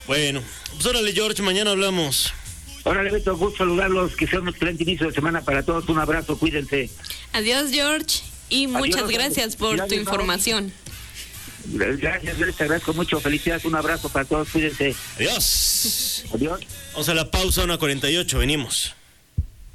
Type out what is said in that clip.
Bueno, pues órale, George, mañana hablamos. Órale, Beto, gusto saludarlos, que sea un excelente inicio de semana para todos, un abrazo, cuídense. Adiós, George, y muchas gracias por tu información. Gracias, te agradezco mucho, felicidades, un abrazo para todos, cuídense. Adiós. Adiós. Vamos a la pausa, 1:48, venimos.